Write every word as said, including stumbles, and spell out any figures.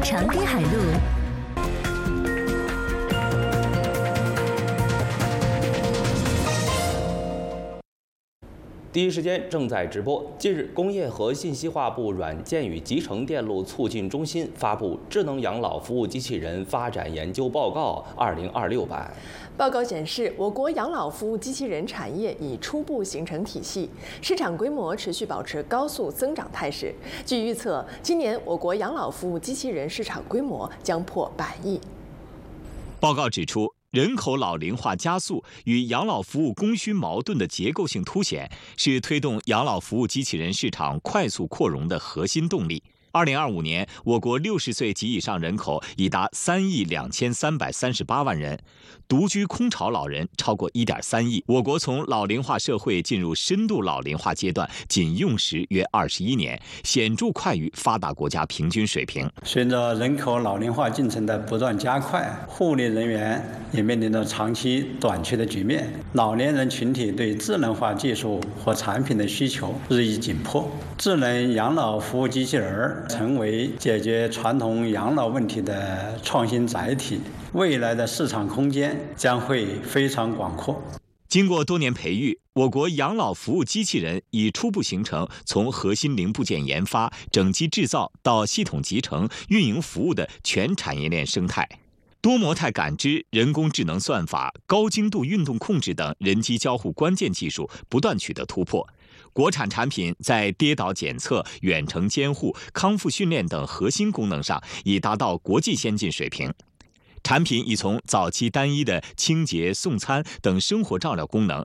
长滨海路。 第一时间正在直播。近日，工业和信息化部软件与集成电路促进中心发布《智能养老服务机器人发展研究报告（二零二六版）》。 报告显示，我国养老服务机器人产业已初步形成体系，市场规模持续保持高速增长态势。据预测，今年我国养老服务机器人市场规模将破百亿。 报告指出，人口老龄化加速与养老服务供需矛盾的结构性凸显，是推动养老服务机器人市场快速扩容的核心动力。二零二五年，我国六十岁及以上人口已达三亿两千三百三十八万人，独居空巢老人超过一点三亿。我国从老龄化社会进入深度老龄化阶段，仅用时约二十一年，显著快于发达国家平均水平。 随着人口老龄化进程的不断加快，护理人员也面临着长期短缺的局面，老年人群体对智能化技术和产品的需求日益紧迫。智能养老服务机器人成为解决传统养老问题的创新载体，未来的市场空间将会非常广阔。 经过多年培育，我国养老服务机器人已初步形成从核心零部件研发、整机制造到系统集成、运营服务的全产业链生态。多模态感知、人工智能算法、高精度运动控制等人机交互关键技术不断取得突破。国产产品在跌倒检测、远程监护、康复训练等核心功能上已达到国际先进水平。产品已从早期单一的清洁、送餐等生活照料功能，